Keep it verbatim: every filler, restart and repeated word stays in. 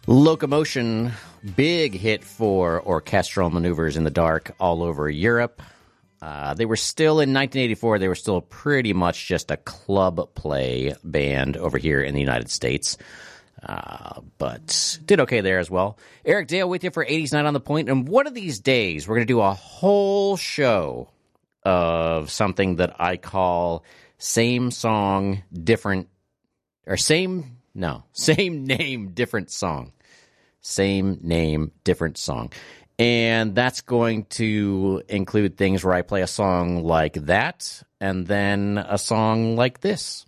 Locomotion, big hit for orchestral maneuvers in the dark all over Europe. Uh, they were still, in nineteen eighty-four, they were still pretty much just a club play band over here in the United States. Uh, but did okay there as well. Eric Dale with you for eighties Night on the Point. And one of these days, we're going to do a whole show of something that I call same song, different, or same, no, same name, different song. Same name, different song. And that's going to include things where I play a song like that and then a song like this.